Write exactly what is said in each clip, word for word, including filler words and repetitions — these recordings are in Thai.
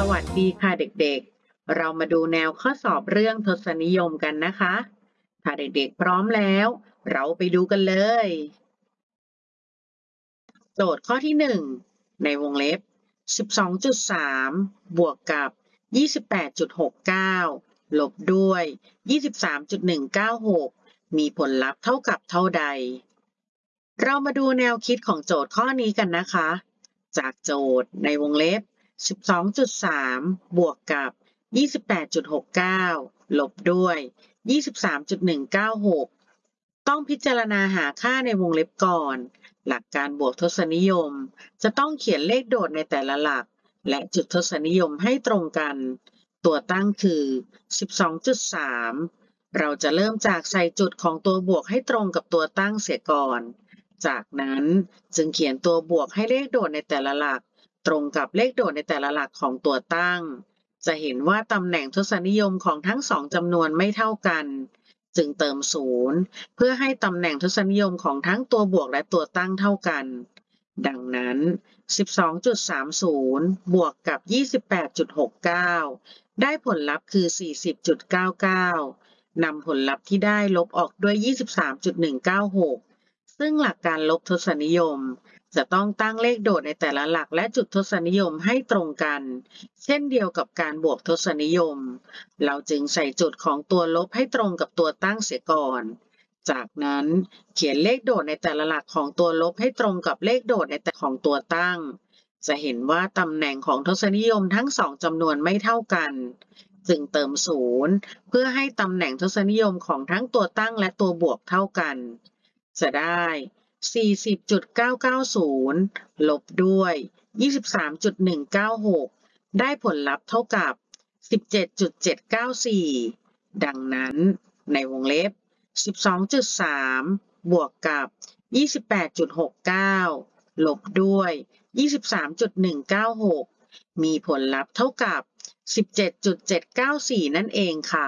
วัสดีค่ะเด็กๆ เรามาดูแนวข้อสอบเรื่องทศนิยมกันนะคะ ถ้าเด็กๆพร้อมแล้ว เราไปดูกันเลย โจทย์ข้อที่หนึ่งในวงเล็บ สิบสองจุดสาม บวกกับ ยี่สิบแปดจุดหกเก้า ลบด้วย ยี่สิบสามจุดหนึ่งเก้าหก มีผลลัพธ์เท่ากับเท่าใด เรามาดูแนวคิดของโจทย์ข้อนี้กันนะคะ จากโจทย์ในวงเล็บ สิบสองจุดสาม บวกกับ ยี่สิบแปดจุดหกเก้า ลบด้วย ยี่สิบสามจุดหนึ่งเก้าหก ต้องพิจารณาหาค่าในวงเล็บก่อน หลักการบวกทศนิยมจะต้องเขียนเลขโดดในแต่ละหลัก และจุดทศนิยมให้ตรงกัน ตัวตั้งคือ สิบสองจุดสาม เราจะเริ่มจากใส่จุดของตัวบวกให้ตรงกับตัวตั้งเสียก่อน จากนั้นจึงเขียนตัวบวกให้เลขโดดในแต่ละหลัก ตรงกับเลขโดดในแต่ละหลักของตัวตั้ง จะเห็นว่าตำแหน่งทศนิยมของทั้งสองจำนวนไม่เท่ากัน จึงเติมศูนย์เพื่อให้ตำแหน่งทศนิยมของทั้งตัวบวกและตัวตั้งเท่ากัน ดังนั้น สิบสองจุดสามศูนย์ บวกกับ ยี่สิบแปดจุดหกเก้า ได้ผลลัพธ์คือ สี่สิบจุดเก้าเก้า นำผลลัพธ์ที่ได้ลบออกด้วย ยี่สิบสามจุดหนึ่งเก้าหก ซึ่งหลักการลบทศนิยมจะต้องตั้งเลขโดดในแต่ละหลักและจุดทศนิยมให้ตรงกัน เช่นเดียวกับการบวกทศนิยม เราจึงใส่จุดของตัวลบให้ตรงกับตัวตั้งเสียก่อน จากนั้นเขียนเลขโดดในแต่ละหลักของตัวลบให้ตรงกับเลขโดดในแต่ของตัวตั้ง จะเห็นว่าตำแหน่งของทศนิยมทั้งสองจำนวนไม่เท่ากัน จึงเติมศูนย์เพื่อให้ตำแหน่งทศนิยมของทั้งตัวตั้งและตัวบวกเท่ากัน จะได้ สี่สิบจุดเก้าเก้าศูนย์ ลบด้วย ยี่สิบสามจุดหนึ่งเก้าหก ได้ผลลัพธ์เท่ากับ สิบเจ็ดจุดเจ็ดเก้าสี่ ดังนั้นในวงเล็บ สิบสองจุดสาม บวกกับ ยี่สิบแปดจุดหกเก้า ลบด้วย ยี่สิบสามจุดหนึ่งเก้าหก มีผลลัพธ์เท่ากับ สิบเจ็ดจุดเจ็ดเก้าสี่ นั่นเองค่ะ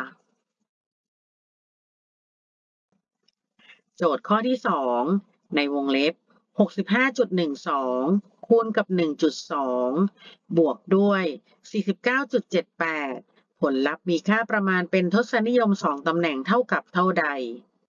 โจทย์ข้อที่สองในวงเล็บ หกสิบห้าจุดหนึ่งสอง คูณกับ หนึ่งจุดสอง บวกด้วย สี่สิบเก้าจุดเจ็ดแปด ผลลัพธ์มีค่าประมาณเป็นทศนิยมสองตำแหน่งเท่ากับเท่าใด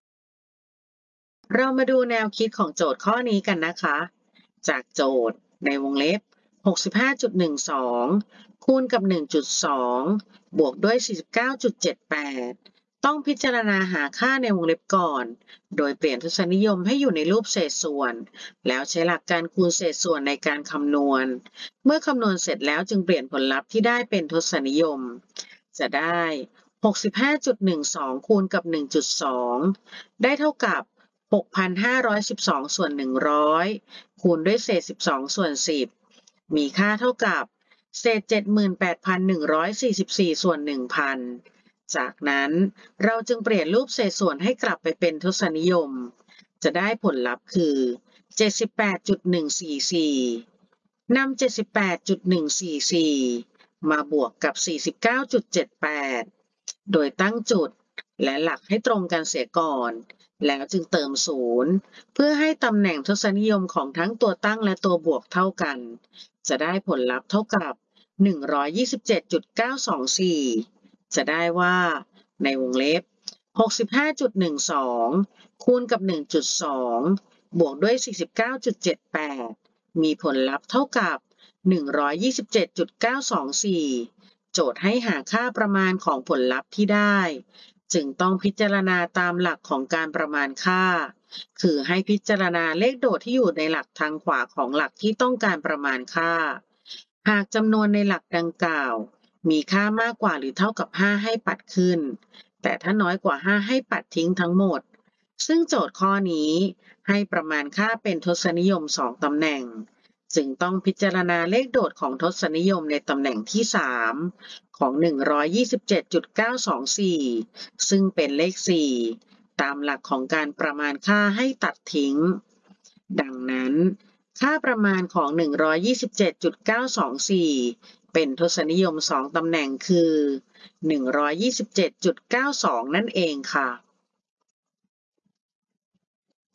เรามาดูแนวคิดของโจทย์ข้อนี้กันนะคะ จากโจทย์ในวงเล็บ หกสิบห้าจุดหนึ่งสอง คูณกับ หนึ่งจุดสอง บวกด้วย สี่สิบเก้าจุดเจ็ดแปด ต้องพิจารณาหาค่าในวงเล็บก่อน โดยเปลี่ยนทศนิยมให้อยู่ในรูปเศษส่วน แล้วใช้หลักการคูณเศษส่วนในการคำนวณ เมื่อคำนวณเสร็จแล้วจึงเปลี่ยนผลลัพธ์ที่ได้เป็นทศนิยม จะได้ หกสิบห้าจุดหนึ่งสอง คูณกับ หนึ่งจุดสอง ได้เท่ากับ หกพันห้าร้อยสิบสอง ส่วน หนึ่งร้อย คูณด้วยเศษ สิบสอง ส่วน สิบ มีค่าเท่ากับ เศษ เจ็ดหมื่นแปดพันหนึ่งร้อยสี่สิบสี่ ส่วน หนึ่งพัน จากนั้นเราจึงเปลี่ยนรูปเศษส่วนให้กลับไปเป็นทศนิยม จะได้ผลลัพธ์คือ เจ็ดสิบแปดจุดหนึ่งสี่สี่ นำ เจ็ดสิบแปดจุดหนึ่งสี่สี่ มาบวกกับ สี่สิบเก้าจุดเจ็ดแปด โดยตั้งจุดและหลักให้ตรงกันเสียก่อน แล้วจึงเติมศูนย์เพื่อให้ตำแหน่งทศนิยมของทั้งตัวตั้งและตัวบวกเท่ากัน จะได้ผลลัพธ์เท่ากับ หนึ่งร้อยยี่สิบเจ็ดจุดเก้าสองสี่ จะได้ว่าในวงเล็บ หกสิบห้าจุดหนึ่งสอง คูณกับ หนึ่งจุดสอง บวกด้วย สี่สิบเก้าจุดเจ็ดแปด มีผลลัพธ์เท่ากับ หนึ่งร้อยยี่สิบเจ็ดจุดเก้าสองสี่ โจทย์ให้หาค่าประมาณของผลลัพธ์ที่ได้จึงต้องพิจารณาตามหลักของการประมาณค่า คือให้พิจารณาเลขโดดที่อยู่ในหลักทางขวาของหลักที่ต้องการประมาณค่า หากจำนวนในหลักดังกล่าวมีค่ามากกว่าหรือเท่ากับ ห้า ให้ปัดขึ้น แต่ถ้าน้อยกว่า ห้า ให้ปัดทิ้งทั้งหมด ซึ่งโจทย์ข้อนี้ให้ประมาณค่าเป็นทศนิยมสองตำแหน่ง จึงต้องพิจารณาเลขโดดของทศนิยมในตำแหน่งที่ สาม ของ หนึ่งร้อยยี่สิบเจ็ดจุดเก้าสองสี่ ซึ่งเป็นเลข สี่ ตามหลักของการประมาณค่าให้ตัดทิ้ง ดังนั้นค่าประมาณของ หนึ่งร้อยยี่สิบเจ็ดจุดเก้าสองสี่ เป็นทศนิยมสองตำแหน่งคือ หนึ่งร้อยยี่สิบเจ็ดจุดเก้าสอง นั่นเองค่ะ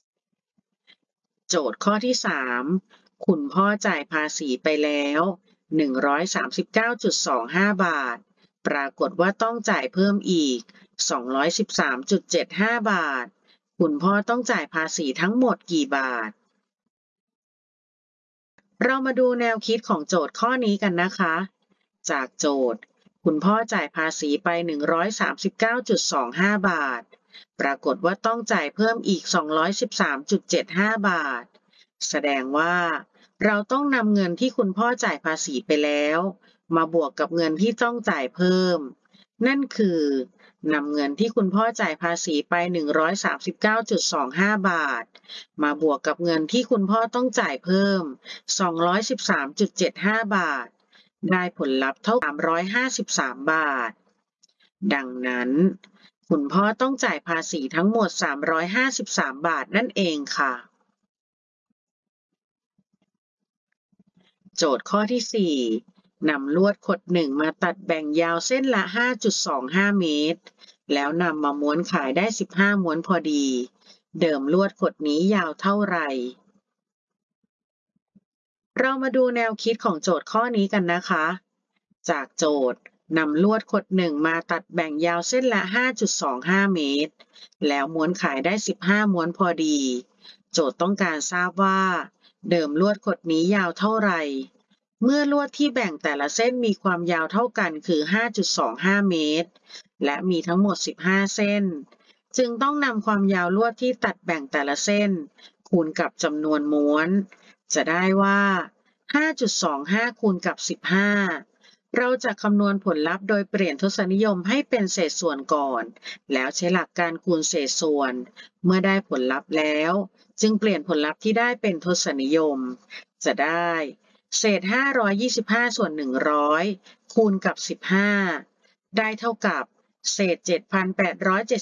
โจทย์ข้อที่ สาม คุณพ่อจ่ายภาษีไปแล้วหนึ่งร้อยสามสิบเก้าจุดสองห้า บาทปรากฏว่าต้องจ่ายเพิ่มอีก สองร้อยสิบสามจุดเจ็ดห้า บาทคุณพ่อต้องจ่ายภาษีทั้งหมดกี่บาทเรามาดูแนวคิดของโจทย์ข้อนี้กันนะคะจากโจทย์คุณพ่อจ่ายภาษีไป หนึ่งร้อยสามสิบเก้าจุดสองห้า บาทปรากฏว่าต้องจ่ายเพิ่มอีก สองร้อยสิบสามจุดเจ็ดห้า บาทแสดงว่าเราต้องนำเงินที่คุณพ่อจ่ายภาษีไปแล้วมาบวกกับเงินที่ต้องจ่ายเพิ่มนั่นคือนำเงินที่คุณพ่อจ่ายภาษีไป หนึ่งร้อยสามสิบเก้าจุดสองห้า บาทมาบวกกับเงินที่คุณพ่อต้องจ่ายเพิ่ม สองร้อยสิบสามจุดเจ็ดห้า บาทได้ผลลัพธ์เท่า สามร้อยห้าสิบสาม บาทดังนั้นคุณพ่อต้องจ่ายภาษีทั้งหมด สามร้อยห้าสิบสาม บาทนั่นเองค่ะโจทย์ข้อที่ สี่นำลวดขดหนึ่งมาตัดแบ่งยาวเส้นละ ห้าจุดสองห้า เมตรแล้วนำมาม้วนขายได้ สิบห้า ม้วนพอดีเดิมลวดขดนี้ยาวเท่าไหร่เรามาดูแนวคิดของโจทย์ข้อนี้กันนะคะจากโจทย์นำลวดขดหนึ่งมาตัดแบ่งยาวเส้นละ ห้าจุดสองห้า เมตรแล้วม้วนขายได้ สิบห้า ม้วนพอดีโจทย์ต้องการทราบว่าเดิมลวดขดนี้ยาวเท่าไหร่เมื่อลวดที่แบ่งแต่ละเส้นมีความยาวเท่ากันคือ ห้าจุดสองห้า เมตรและมีทั้งหมด สิบห้า เส้นจึงต้องนำความยาวลวดที่ตัดแบ่งแต่ละเส้นคูณกับจำนวนม้วนจะได้ว่า ห้าจุดสองห้า คูณกับ สิบห้า เราจะคำนวณผลลัพธ์โดยเปลี่ยนทศนิยมให้เป็นเศษส่วนก่อนแล้วใช้หลักการคูณเศษส่วนเมื่อได้ผลลัพธ์แล้วจึงเปลี่ยนผลลัพธ์ที่ได้เป็นทศนิยมจะได้เศษ ห้าร้อยยี่สิบห้า ส่วน หนึ่งร้อย คูณกับ สิบห้า ได้เท่ากับเศษ เจ็ดพันแปดร้อยเจ็ด